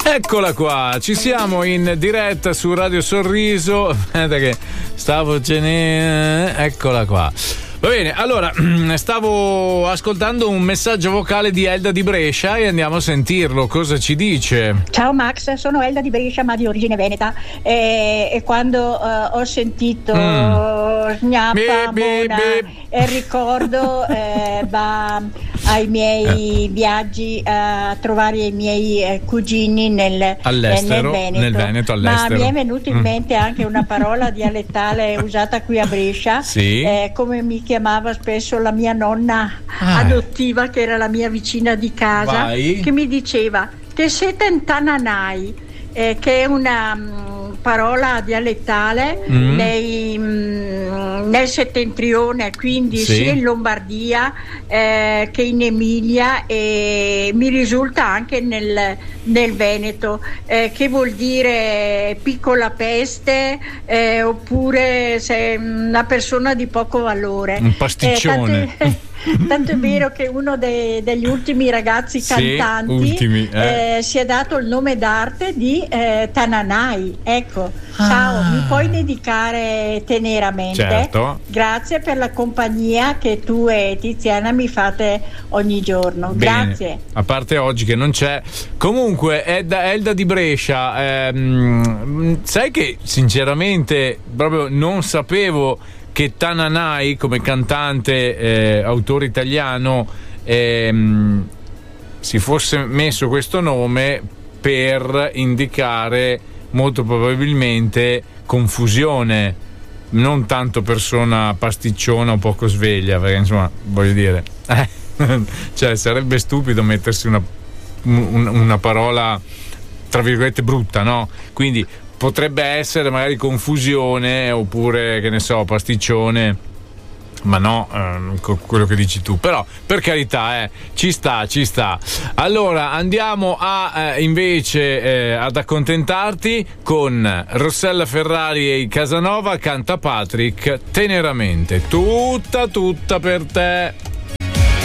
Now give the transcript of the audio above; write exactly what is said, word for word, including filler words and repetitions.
Eccola qua, ci siamo in diretta su Radio Sorriso. Aspetta che stavo cene... Eccola qua. Va bene, allora stavo ascoltando un messaggio vocale di Elda di Brescia e andiamo a sentirlo. Cosa ci dice? Ciao Max, sono Elda di Brescia ma di origine veneta e, e quando uh, ho sentito mm. Gnappa, Mona e ricordo eh, va ai miei viaggi a trovare i miei eh, cugini nel, all'estero, eh, nel Veneto, nel Veneto all'estero. Ma mi è venuto in mente mm. anche una parola dialettale usata qui a Brescia, sì. eh, come mi chiamava spesso la mia nonna ah. adottiva, che era la mia vicina di casa. Vai. Che mi diceva te siete in tananai, eh, che è una mh, parola dialettale mm. nei, mh, nel settentrione, quindi sì. sia in Lombardia eh, che in Emilia, e mi risulta anche nel, nel Veneto, eh, che vuol dire piccola peste, eh, oppure sei una persona di poco valore, un pasticcione. Eh, tante, tanto è vero che uno de, degli ultimi ragazzi sì, cantanti ultimi, eh. Eh, si è dato il nome d'arte di eh, Tananai. Ecco, ah. ciao, mi puoi dedicare teneramente? Certo. Grazie per la compagnia che tu e Tiziana mi fate ogni giorno. Bene. Grazie. A parte oggi che non c'è. Comunque Elda, Elda di Brescia, ehm, sai che sinceramente proprio non sapevo che Tananai, come cantante, eh, autore italiano, ehm, si fosse messo questo nome per indicare molto probabilmente confusione, non tanto persona pasticciona o poco sveglia, perché insomma voglio dire eh, cioè sarebbe stupido mettersi una, un, una parola tra virgolette brutta, no? Quindi potrebbe essere magari confusione oppure, che ne so, pasticcione, ma no, ehm, quello che dici tu. Però per carità, eh, ci sta, ci sta. Allora andiamo a eh, invece eh, ad accontentarti con Rossella Ferrari e i Casanova. Canta Patrick, teneramente, tutta tutta per te.